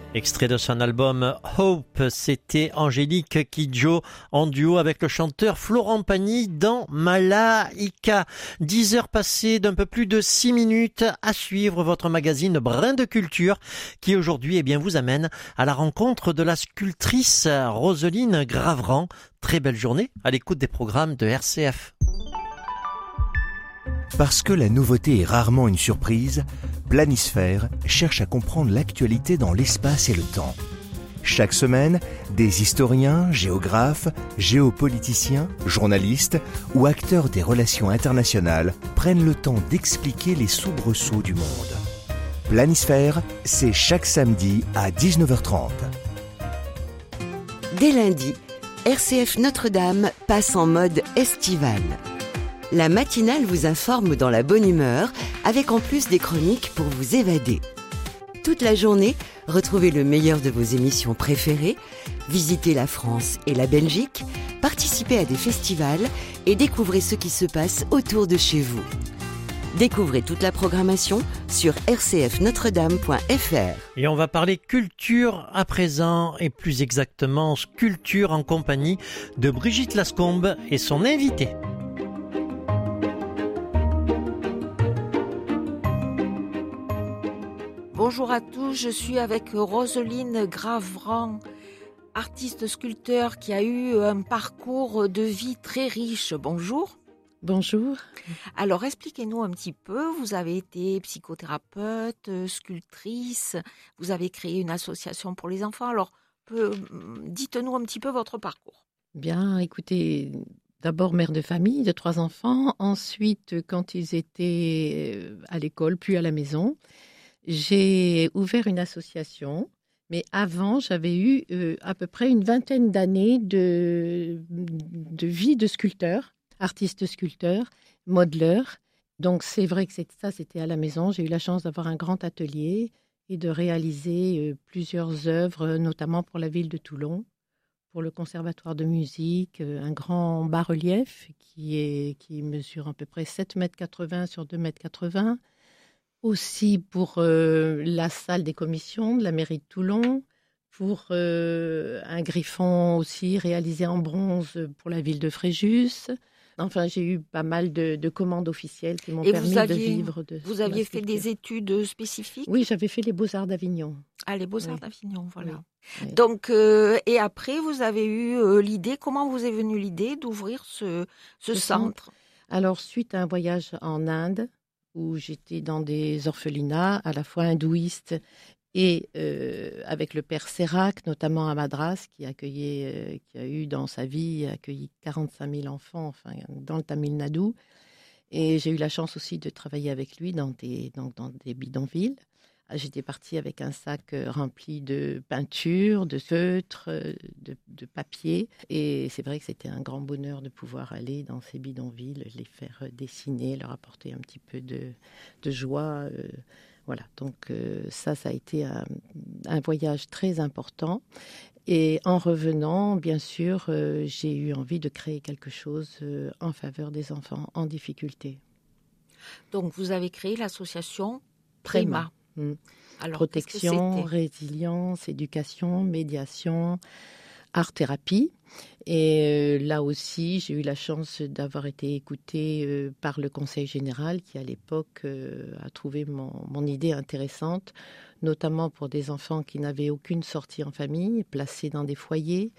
Extrait de son album Hope, c'était Angélique Kidjo en duo avec le chanteur Florent Pagny dans Malaika. 10 heures passées d'un peu plus de 6 minutes à suivre votre magazine Brin de Culture qui aujourd'hui vous amène à la rencontre de la sculptrice Roseline Gravran. Très belle journée à l'écoute des programmes de RCF. Parce que la nouveauté est rarement une surprise, Planisphère cherche à comprendre l'actualité dans l'espace et le temps. Chaque semaine, des historiens, géographes, géopoliticiens, journalistes ou acteurs des relations internationales prennent le temps d'expliquer les soubresauts du monde. Planisphère, c'est chaque samedi à 19h30. Dès lundi, RCF Notre-Dame passe en mode estival. La matinale vous informe dans la bonne humeur, avec en plus des chroniques pour vous évader. Toute la journée, retrouvez le meilleur de vos émissions préférées, visitez la France et la Belgique, participez à des festivals et découvrez ce qui se passe autour de chez vous. Découvrez toute la programmation sur rcfnotredame.fr. Et on va parler culture à présent, et plus exactement sculpture en compagnie de Brigitte Lascombe et son invitée. Bonjour à tous, je suis avec Roseline Gravran, artiste sculpteur qui a eu un parcours de vie très riche. Bonjour. Bonjour. Alors expliquez-nous un petit peu, vous avez été psychothérapeute, sculptrice, vous avez créé une association pour les enfants. Alors dites-nous un petit peu votre parcours. Bien, écoutez, d'abord mère de famille de 3 enfants, ensuite quand ils étaient à l'école puis à la maison, j'ai ouvert une association, mais avant, j'avais eu à peu près une vingtaine d'années de vie de sculpteur, artiste sculpteur, modeleur. Donc, c'est vrai que c'était à la maison. J'ai eu la chance d'avoir un grand atelier et de réaliser plusieurs œuvres, notamment pour la ville de Toulon, pour le conservatoire de musique, un grand bas-relief qui mesure à peu près 7,80 m sur 2,80 m. Aussi pour la salle des commissions de la mairie de Toulon, pour un griffon aussi réalisé en bronze pour la ville de Fréjus. Enfin, j'ai eu pas mal de commandes officielles qui m'ont permis de vivre de Vous aviez fait des études spécifiques ? Oui, j'avais fait les Beaux-Arts d'Avignon. Ah, les Beaux-Arts d'Avignon, voilà. Oui. Donc, et après, vous avez eu l'idée, comment vous est venue l'idée d'ouvrir ce centre ? Alors, suite à un voyage en Inde, où j'étais dans des orphelinats à la fois hindouistes et avec le père Sérac, notamment à Madras, qui a eu dans sa vie accueilli 45 000 enfants dans le Tamil Nadu. Et j'ai eu la chance aussi de travailler avec lui dans des bidonvilles. J'étais partie avec un sac rempli de peinture, de feutres, de papier. Et c'est vrai que c'était un grand bonheur de pouvoir aller dans ces bidonvilles, les faire dessiner, leur apporter un petit peu de joie. Voilà, donc ça a été un voyage très important. Et en revenant, bien sûr, j'ai eu envie de créer quelque chose en faveur des enfants en difficulté. Donc, vous avez créé l'association Préma. Alors, protection, résilience, éducation, médiation, art-thérapie. Et là aussi, j'ai eu la chance d'avoir été écoutée par le Conseil général qui, à l'époque, a trouvé mon idée intéressante, notamment pour des enfants qui n'avaient aucune sortie en famille, placés dans des foyers.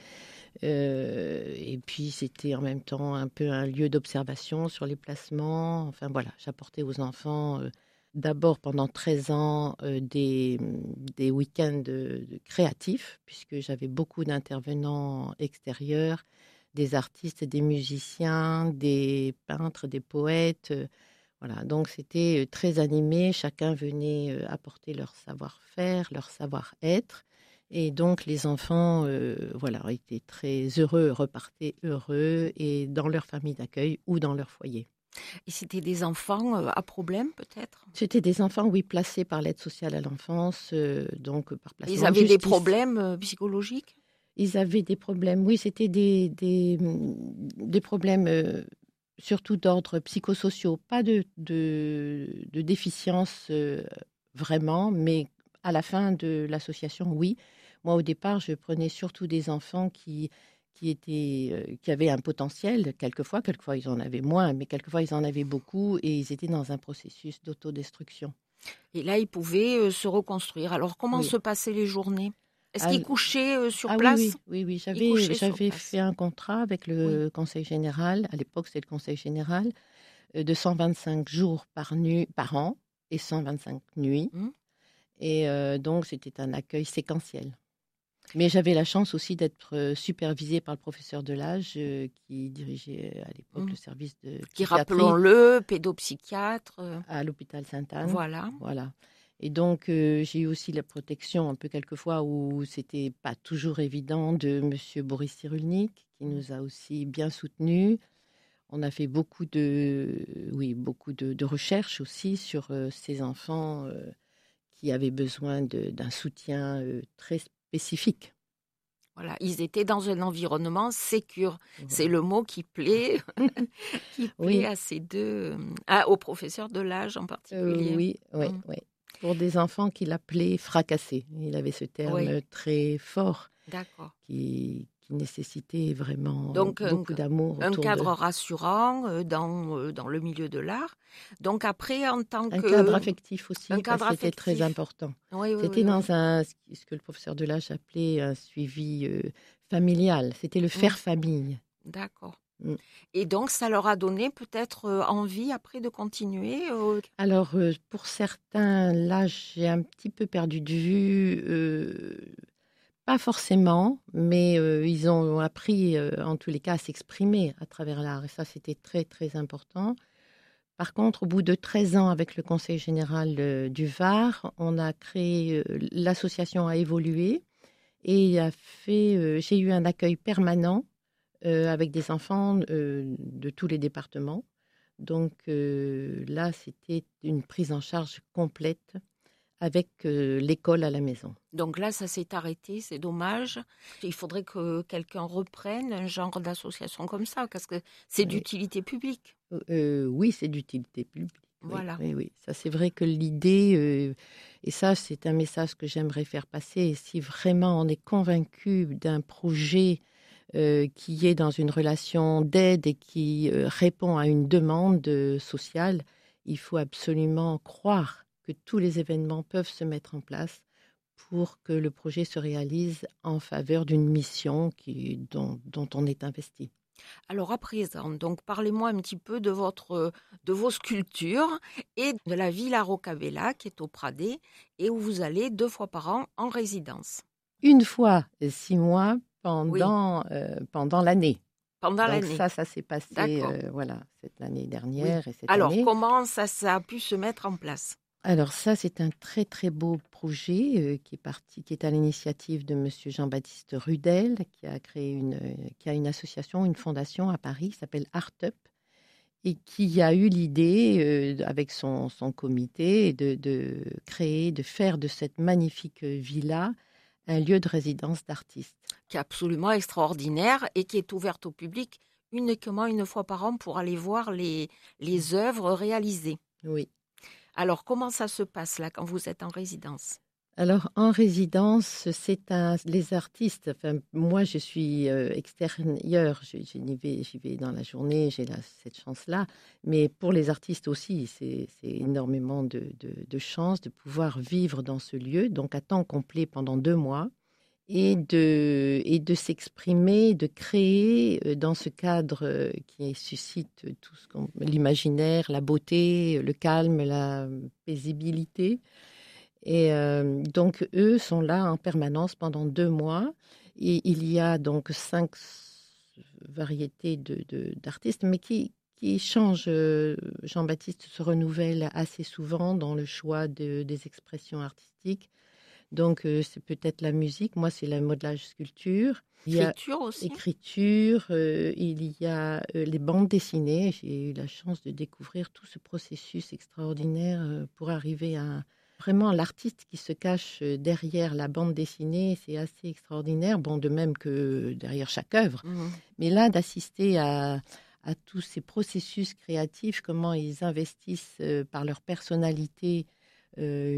Et puis, c'était en même temps un peu un lieu d'observation sur les placements. Enfin, voilà, j'apportais aux enfants... D'abord, pendant 13 ans, des week-ends créatifs, puisque j'avais beaucoup d'intervenants extérieurs, des artistes, des musiciens, des peintres, des poètes. Voilà, donc c'était très animé. Chacun venait apporter leur savoir-faire, leur savoir-être. Et donc, les enfants étaient très heureux, repartaient heureux et dans leur famille d'accueil ou dans leur foyer. Et c'était des enfants à problème, peut-être ? C'était des enfants, oui, placés par l'aide sociale à l'enfance, donc par placement Ils avaient des problèmes psychologiques ? Ils avaient des problèmes, oui, c'était des problèmes surtout d'ordre psychosociaux, pas de déficience vraiment, mais À la fin de l'association, oui. Moi, au départ, je prenais surtout des enfants qui avaient un potentiel. Quelquefois, ils en avaient moins, mais quelquefois, ils en avaient beaucoup et ils étaient dans un processus d'autodestruction. Et là, ils pouvaient se reconstruire. Alors, comment Oui. se passaient les journées? Est-ce qu'ils couchaient sur Ah place? oui. Couchaient sur J'avais place. fait un contrat avec le Conseil général. À l'époque, c'était le Conseil général de 125 jours par an et 125 nuits. Et donc, c'était un accueil séquentiel. Mais j'avais la chance aussi d'être supervisée par le professeur Delage qui dirigeait à l'époque le service de psychiatrie. Qui, rappelons-le, pédopsychiatre. À l'hôpital Sainte-Anne. Voilà. Et donc, j'ai eu aussi la protection, un peu quelquefois, où c'était pas toujours évident, de M. Boris Cyrulnik, qui nous a aussi bien soutenus. On a fait beaucoup de recherches aussi sur ces enfants qui avaient besoin d'un soutien très spécifique. Voilà, ils étaient dans un environnement sécure. Voilà. C'est le mot qui plaît, à ces deux, au professeur Delage en particulier. Oui. Pour des enfants qu'il appelait fracassés. Il avait ce terme très fort. D'accord. Qui nécessitait vraiment beaucoup d'amour. Un cadre rassurant dans le milieu de l'art. Donc après, en tant un cadre affectif aussi, c'était très important. C'était dans ce que le professeur Delage appelait un suivi familial. C'était le faire famille. D'accord. Et donc, ça leur a donné peut-être envie après de continuer Alors, pour certains, là, j'ai un petit peu perdu de vue. Pas forcément, mais ils ont appris, en tous les cas, à s'exprimer à travers l'art. Et ça, c'était très, très important. Par contre, au bout de 13 ans, avec le Conseil général du Var, on a créé, l'association a évolué et j'ai eu un accueil permanent avec des enfants de tous les départements. Donc là, c'était une prise en charge complète avec l'école à la maison. Donc là, ça s'est arrêté, c'est dommage. Il faudrait que quelqu'un reprenne un genre d'association comme ça, parce que c'est d'utilité publique. Oui, c'est d'utilité publique. Voilà. Oui. Ça, c'est vrai que l'idée, et ça, c'est un message que j'aimerais faire passer, et si vraiment on est convaincu d'un projet qui est dans une relation d'aide et qui répond à une demande sociale, il faut absolument croire que tous les événements peuvent se mettre en place pour que le projet se réalise en faveur d'une mission dont on est investi. Alors à présent, donc parlez-moi un petit peu de vos sculptures et de la Villa Rocabella qui est au Pradet et où vous allez 2 fois par an en résidence. Une fois 6 mois pendant l'année. Pendant l'année. Ça s'est passé l'année dernière et cette Alors, année. Alors, comment ça a pu se mettre en place ? Alors ça, c'est un très très beau projet qui est à l'initiative de Monsieur Jean-Baptiste Rudel, qui a une association, une fondation à Paris qui s'appelle Art Up et qui a eu l'idée avec son comité de créer, de faire de cette magnifique villa un lieu de résidence d'artistes. Qui est absolument extraordinaire et qui est ouverte au public uniquement 1 fois par an pour aller voir les œuvres réalisées. Oui. Alors, comment ça se passe là quand vous êtes en résidence ? Alors, en résidence, les artistes, moi je suis extérieure, j'y vais dans la journée, j'ai cette chance-là, mais pour les artistes aussi, c'est énormément de chance de pouvoir vivre dans ce lieu, donc à temps complet pendant 2 mois, et de s'exprimer, de créer dans ce cadre qui suscite tout l'imaginaire, la beauté, le calme, la paisibilité. Et donc, eux sont là en permanence pendant 2 mois. Et il y a donc 5 variétés d'artistes, mais qui changent. Jean-Baptiste se renouvelle assez souvent dans le choix des expressions artistiques. Donc, c'est peut-être la musique. Moi, c'est le modelage sculpture. Écriture aussi. Écriture. Il y a les bandes dessinées. J'ai eu la chance de découvrir tout ce processus extraordinaire pour arriver à... Vraiment, l'artiste qui se cache derrière la bande dessinée, c'est assez extraordinaire. Bon, de même que derrière chaque œuvre. Mais là, d'assister à tous ces processus créatifs, comment ils investissent par leur personnalité